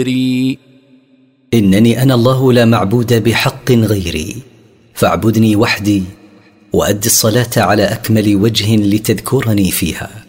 إنني أنا الله لا معبود بحق غيري، فاعبدني وحدي وأد الصلاة على أكمل وجه لتذكرني فيها.